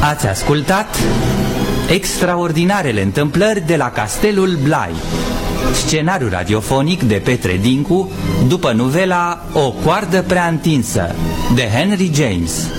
Ați ascultat Extraordinarele întâmplări de la Castelul Blai, scenariu radiofonic de Petre Dincu, după novela O coardă prea întinsă, de Henry James.